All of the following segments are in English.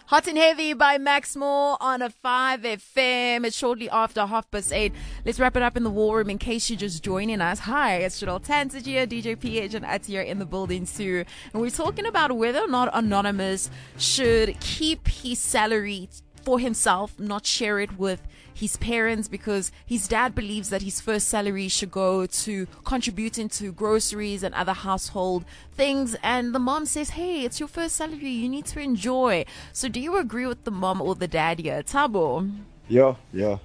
Hot and Heavy by Max Moore on a 5FM. It's shortly after 8:30. Let's wrap it up in the war room in case you're just joining us. Hi, it's Janelle Tanzig here, DJ PH and Ati are in the building too. And we're talking about whether or not Anonymous should keep his salary for himself, not share it with his parents, because his dad believes that his first salary should go to contributing to groceries and other household things. And the mom says, hey, it's your first salary, you need to enjoy. So do you agree with the mom or the dad here? Thabo? Yeah.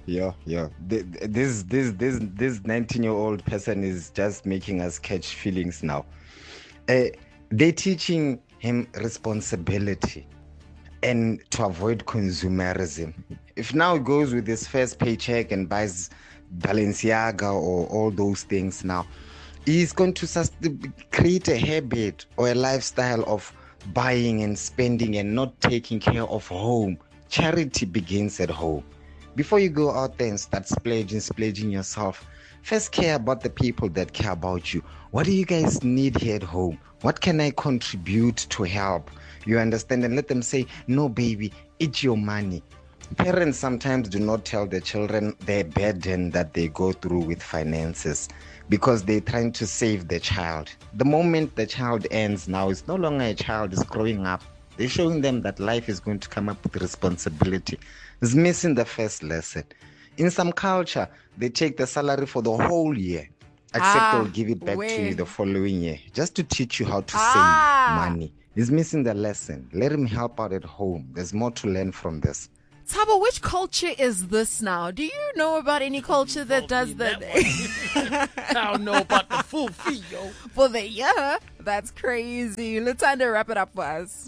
This 19-year-old person is just making us catch feelings now. They're teaching him responsibility and to avoid consumerism. If now he goes with his first paycheck and buys Balenciaga or all those things now, he's going to create a habit or a lifestyle of buying and spending and not taking care of home. Charity begins at home. Before you go out there and start splurging yourself, first care about the people that care about you. What do you guys need here at home? What can I contribute to help? You understand? And let them say, no, baby, it's your money. Parents sometimes do not tell their children their burden that they go through with finances because they're trying to save the child. The moment the child ends now, it's no longer a child, it's growing up. They're showing them that life is going to come up with responsibility. It's missing the first lesson. In some culture, they take the salary for the whole year, except they'll give it back to you the following year, just to teach you how to save money. He's missing the lesson. Let him help out at home. There's more to learn from this. Thabo, which culture is this now? Do you know about any culture that does that? I don't know about the full fee, yo. For the year? That's crazy. Lutando, wrap it up for us.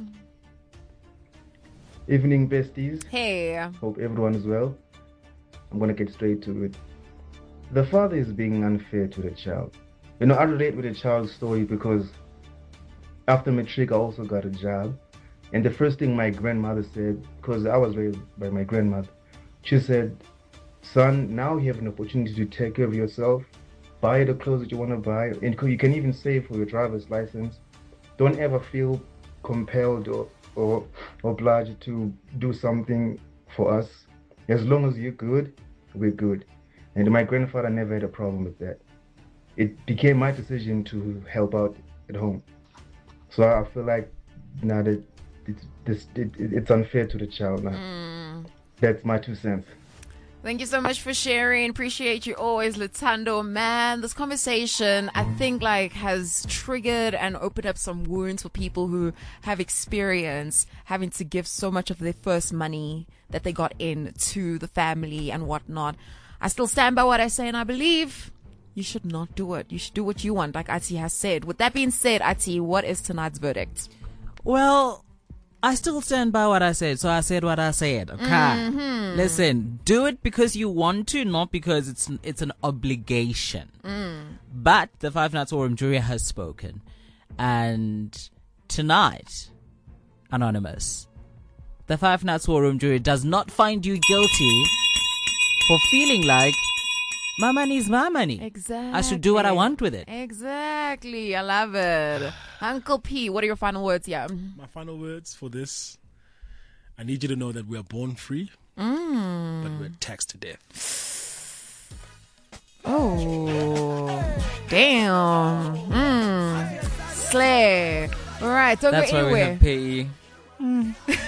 Evening, besties. Hey. Hope everyone is well. I'm going to get straight to it. The father is being unfair to the child. You know, I relate with the child's story because after matric, I also got a job. And the first thing my grandmother said, because I was raised by my grandmother, she said, son, now you have an opportunity to take care of yourself, buy the clothes that you want to buy, and you can even save for your driver's license. Don't ever feel compelled or obliged to do something for us. As long as you're good, we're good. And my grandfather never had a problem with that. It became my decision to help out at home. So I feel like now that it's unfair to the child now. That's my 2 cents. Thank you so much for sharing. Appreciate you always, Lutando. Man, this conversation, I think, has triggered and opened up some wounds for people who have experienced having to give so much of their first money that they got in to the family and whatnot. I still stand by what I say, and I believe you should not do it. You should do what you want, like Ati has said. With that being said, Ati, what is tonight's verdict? Well, I still stand by what I said, so I said what I said. Okay. Listen, do it because you want to, not because it's an obligation. But the Five Nights War Room jury has spoken. And tonight, Anonymous, the Five Nights War Room jury does not find you guilty for feeling like my money is my money. Exactly. I should do what I want with it. Exactly. I love it. Uncle P, what are your final words here? My final words for this: I need you to know that we are born free, but we're taxed to death. Oh, damn. Slay. All right, don't That's go why anywhere. we have PE.